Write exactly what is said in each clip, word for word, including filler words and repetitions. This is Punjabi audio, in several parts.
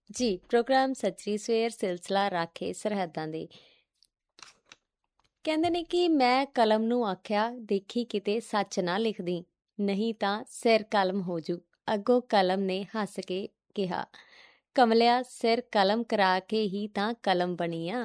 ਜੀ ਪ੍ਰੋਗਰਾਮ ਸੱਚੀ ਸਵੇਰ ਸਿਲਸਿਲਾ ਰਾਖੇ ਸਰਹੱਦਾਂ ਦੇ। ਕਹਿੰਦੇ ਨੇ ਕਿ ਮੈਂ ਕਲਮ ਨੂੰ ਆਖਿਆ ਦੇਖੀ ਕਿਤੇ ਸੱਚ ਨਾ ਲਿਖਦੀ, ਨਹੀਂ ਤਾਂ ਸਿਰ ਕਲਮ ਹੋ ਜੂ। ਅੱਗੋਂ ਕਲਮ ਨੇ ਹੱਸ ਕੇ ਕਿਹਾ, ਕਮਲਿਆ ਸਿਰ ਕਲਮ ਕਰਾ ਕੇ ਹੀ ਤਾਂ ਕਲਮ ਬਣੀ ਆ।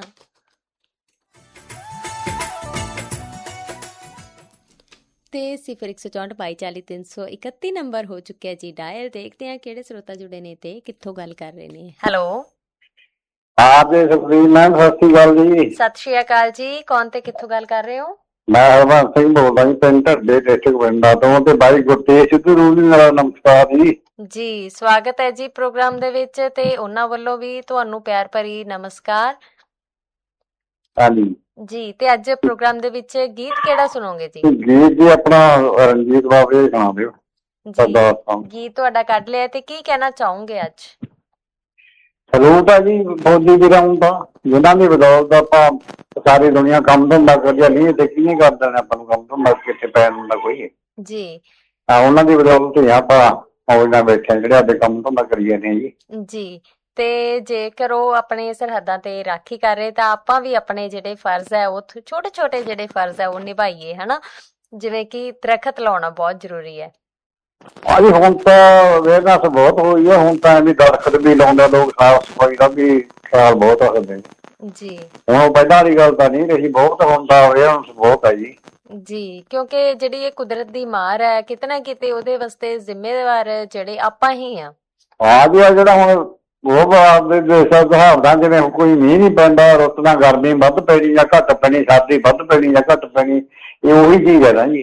ਤੇ ਸਿਫਰ ਇੱਕ ਸੌ ਚੌਂਹਠ ਬਾਈ ਚਾਲੀ ਤਿੰਨ ਸੌ ਇਕੱਤੀ ਨੰਬਰ ਹੋ ਚੁੱਕਿਆ ਜੀ ਡਾਇਲ। ਦੇਖਦੇ ਹਾਂ ਕਿਹੜੇ ਸਰੋਤਾ ਜੁੜੇ ਨੇ ਤੇ ਕਿੱਥੋਂ ਗੱਲ ਕਰ ਰਹੇ ਨੇ। ਹੈਲੋ ਹਾਂ ਜੀ ਸੁਖਬੀਰ ਮੈਮ, ਸਤਿ ਸ਼੍ਰੀ ਅਕਾਲ ਜੀ। ਸਤਿ ਸ਼੍ਰੀ ਅਕਾਲ ਜੀ, ਕੌਣ ਤੇ ਕਿੱਥੋਂ ਗੱਲ ਕਰ ਰਹੇ ਹੋ? ਮੈਂ ਹਰਬੰਸ ਸਿੰਘ ਬੋਲਦਾ ਜੀ, ਪਿੰਡ ਢੱਡੇ ਡਿਸਟ੍ਰਿਕਟ ਬਠਿੰਡਾ ਤੋਂ। ਤੇ ਬਾਈ ਗੁਰਤੇਜ ਸਿੱਧੂ ਨੂੰ ਵੀ ਮੇਰਾ ਨਮਸਕਾਰ ਜੀ। ਜੀ ਸਵਾਗਤ ਹੈ ਜੀ ਪ੍ਰੋਗਰਾਮ ਦੇ ਵਿੱਚ, ਤੇ ਉਹਨਾਂ ਵੱਲੋਂ ਵੀ ਤੁਹਾਨੂੰ ਪਿਆਰ ਭਰੀ ਨਮਸਕਾਰ। ਹਾਂਜੀ ਜੀ, ਤੇ ਅੱਜ ਪ੍ਰੋਗਰਾਮ ਦੇ ਵਿੱਚ ਗੀਤ ਕਿਹੜਾ ਸੁਣੋਗੇ ਜੀ? ਗੀਤ ਜੀ ਆਪਣਾ ਰਣਜੀਤ ਬਾਬੇ ਜੀ ਸੁਣਾ ਦਿਓ। ਜੀ ਗੀਤ ਤੁਹਾਡਾ ਕੱਢ ਲਿਆ, ਤੇ ਕੀ ਕਹਿਣਾ ਚਾਹੋਗੇ ਅੱਜ? ਸਲੂਟ ਆ ਜੀ ਫੌਜੀ ਵੀਰਾਂ ਨੂੰ, ਤਾਂ ਜਿਨ੍ਹਾਂ ਦੀ ਬਦੌਲਤ ਆਪਾਂ ਸਾਰੀ ਦੁਨੀਆ ਕੰਮ ਧੰਦਾ ਕਰਦੀ, ਨਹੀਂ ਤੇ ਕਿਵੇਂ ਕਰ ਦੇਣਾ ਆਪਾਂ ਨੂੰ ਕੰਮ ਧੰਦਾ, ਕਿੱਥੇ ਪੈਣ ਹੁੰਦਾ ਕੋਈ ਜੀ। ਉਹਨਾਂ ਦੀ ਬਦੌਲਤ ਹੀ ਆਪਾਂ ਮੌਜ ਨਾਲ ਬੈਠੇ ਜਿਹੜੇ ਆਪਦੇ ਕੰਮ ਧੰਦਾ ਕਰੀ ਜਾਂਦੇ ਜੀ। ਜੀ, ਤੇ ਜੇਕਰ ਉਹ ਆਪਣੇ ਸਰਹੱਦਾਂ ਤੇ ਰਾਖੀ ਕਰ ਰਹੇ ਤਾਂ ਆਪਾਂ ਵੀ ਆਪਣੇ ਜਿਹੜੇ ਫਰਜ਼ ਹੈ ਉਹ ਛੋਟੇ ਛੋਟੇ ਜਿਹੜੇ ਫਰਜ਼ ਹੈ ਉਹ ਨਿਭਾਈਏ, ਹਨਾ। ਜਿਵੇਂ ਕਿ ਦਰਖਤ ਲਾਉਣਾ ਬਹੁਤ ਜ਼ਰੂਰੀ ਹੈ। ਹਾਂਜੀ, ਹੁਣ ਤਾਂ ਅਵੇਅਰਨੈਸ ਬਹੁਤ ਹੋਈ ਹੈ। ਹੁਣ ਤਾਂ ਐਵੇਂ ਦਰਖਤ ਵੀ ਲਾਉਂਦੇ ਲੋਕ, ਸਾਫ਼ ਸਫਾਈ ਦਾ ਵੀ ਖਿਆਲ ਬਹੁਤ ਰੱਖਦੇ ਜੀ। ਹੁਣ ਪਹਿਲਾਂ ਵਾਲੀ ਗੱਲ ਤਾਂ ਨਹੀਂ ਰਹੀ, ਬਹੁਤ ਹੁਣ ਤਾਂ ਅਵੇਅਰਨੈਸ ਬਹੁਤ ਹੈ ਜੀ। ਜੀ, ਕਿਉਂਕਿ ਜਿਹੜੀ ਇਹ ਕੁਦਰਤ ਦੀ ਮਾਰ ਹੈ, ਕਿਤੇ ਨਾ ਕਿਤੇ ਉਹਦੇ ਵਾਸਤੇ ਜ਼ਿੰਮੇਵਾਰ ਜਿਹੜੇ ਆਪਾਂ ਹੀ ਆ। ਹਾਂ ਜੀ, ਆ ਜਿਹੜਾ ਹੁਣ ਉਹ ਆਪਦੇ ਦੇਸ਼ਾਂ ਸੁਹਾਵਦਾ, ਜਿਵੇਂ ਕੋਈ ਮੀਂਹ ਨਹੀਂ ਪੈਂਦਾ, ਰੁੱਤ ਨਾਲ ਗਰਮੀ ਵੱਧ ਪੈਣੀ ਜਾਂ ਘੱਟ ਪੈਣੀ, ਸਰਦੀ ਵੱਧ ਪੈਣੀ ਜਾਂ ਘੱਟ ਪੈਣੀ, ਇਹ ਉਹੀ ਚੀਜ਼ ਹੈ ਨਾ ਜੀ।